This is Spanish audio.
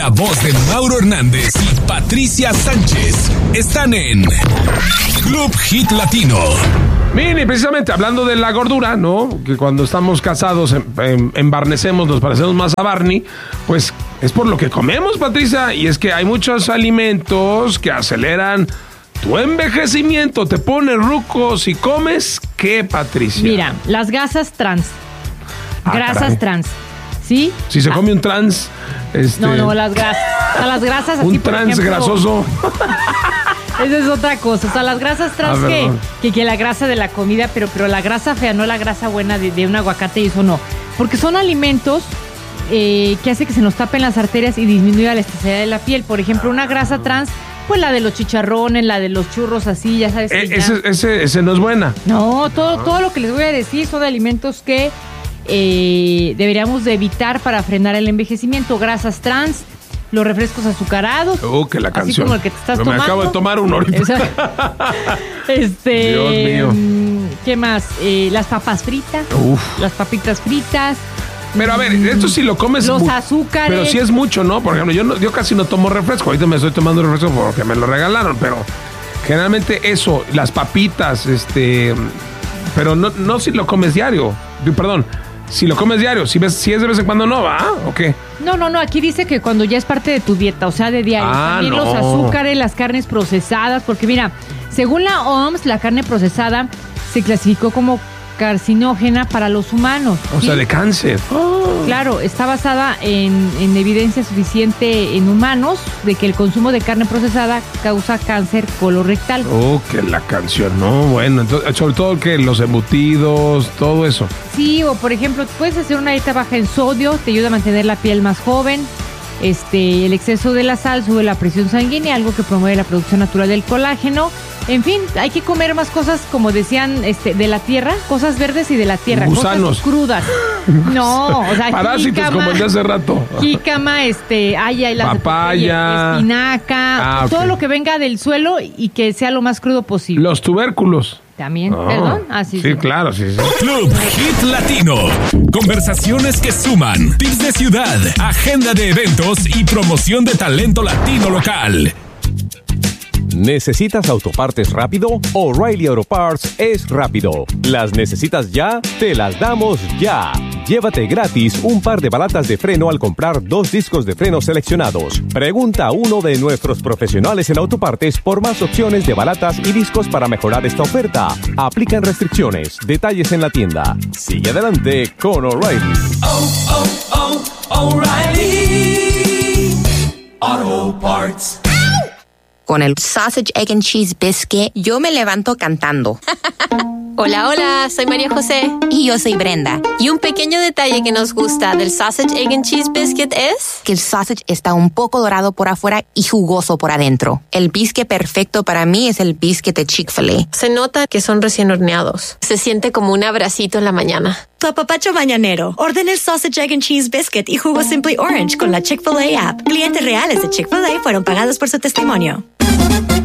La voz de Mauro Hernández y Patricia Sánchez están en Club Hit Latino. Mini, precisamente hablando de la gordura, ¿no? Que cuando estamos casados embarnecemos, nos parecemos más a Barney. Pues es por lo que comemos, Patricia. Y es que hay muchos alimentos que aceleran tu envejecimiento. Te pones ruco si comes, ¿qué, Patricia? Mira, las grasas trans. Caray. Trans. ¿Sí? Si se come un trans... No, las grasas. O sea, las grasas así, un por trans ejemplo, grasoso. Esa es otra cosa. O sea, las grasas trans que la grasa de la comida, pero la grasa fea, no la grasa buena de un aguacate, y eso no. Porque son alimentos que hace que se nos tapen las arterias y disminuya la elasticidad de la piel. Por ejemplo, una grasa trans, pues la de los chicharrones, la de los churros, así, ya sabes. Ese no es buena. No, todo lo que les voy a decir son de alimentos que deberíamos de evitar para frenar el envejecimiento. Grasas trans, los refrescos azucarados. Que la canción. Así como el que te estás tomando. Me acabo de tomar uno ahorita. Dios mío. ¿Qué más? Las papas fritas. Las papitas fritas. Pero a ver, esto sí lo comes. Los azúcares. Pero sí es mucho, ¿no? Por ejemplo, yo casi no tomo refresco. Ahorita me estoy tomando refresco porque me lo regalaron. Pero generalmente eso, las papitas, pero no si lo comes diario. Perdón. Si lo comes diario, si es de vez en cuando, no, ¿va? ¿O qué? No, aquí dice que cuando ya es parte de tu dieta, o sea, de diario. También los azúcares, las carnes procesadas, porque mira, según la OMS, la carne procesada se clasificó como carcinógena para los humanos. O sea, de cáncer. Claro, está basada en evidencia suficiente en humanos de que el consumo de carne procesada causa cáncer colorectal. Que la canción, ¿no? Bueno, entonces, sobre todo que los embutidos, todo eso. Sí, o por ejemplo, puedes hacer una dieta baja en sodio, te ayuda a mantener la piel más joven. El exceso de la sal sube la presión sanguínea, algo que promueve la producción natural del colágeno. En fin, hay que comer más cosas, como decían, de la tierra, cosas verdes y de la tierra. Gusanos. Cosas crudas. No, o sea, parásitos, jícama, como el de hace rato. Jícama, papaya, espinaca, todo lo que venga del suelo y que sea lo más crudo posible. Los tubérculos. También, ¿perdón? Sí, claro, sí. Club Hit Latino. Conversaciones que suman. Tips de ciudad, agenda de eventos y promoción de talento latino local. ¿Necesitas autopartes rápido? O'Reilly Auto Parts es rápido. ¿Las necesitas ya? Te las damos ya. Llévate gratis un par de balatas de freno al comprar 2 discos de freno seleccionados. Pregunta a uno de nuestros profesionales en autopartes por más opciones de balatas y discos para mejorar esta oferta. Aplican restricciones. Detalles en la tienda. Sigue adelante con O'Reilly. O'Reilly Auto Parts. Con el Sausage, Egg and Cheese Biscuit, yo me levanto cantando. Hola, soy María José. Y yo soy Brenda. Y un pequeño detalle que nos gusta del Sausage, Egg and Cheese Biscuit es que el sausage está un poco dorado por afuera y jugoso por adentro. El biscuit perfecto para mí es el biscuit de Chick-fil-A. Se nota que son recién horneados. Se siente como un abracito en la mañana. Tu apapacho mañanero. Orden el Sausage, Egg and Cheese Biscuit y jugo Simply Orange con la Chick-fil-A app. Clientes reales de Chick-fil-A fueron pagados por su testimonio.